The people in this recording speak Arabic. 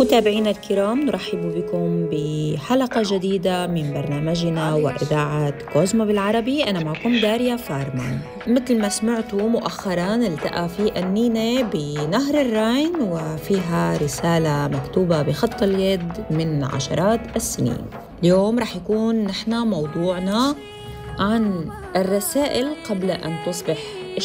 متابعينا الكرام، نرحب بكم بحلقة جديدة من برنامجنا وإذاعة كوزمو بالعربي. أنا معكم داريا فارمان. مثل ما سمعتوا مؤخراً التقى في النينة بنهر الراين وفيها رسالة مكتوبة بخط اليد من عشرات السنين. اليوم رح يكون نحن موضوعنا عن الرسائل قبل أن تصبح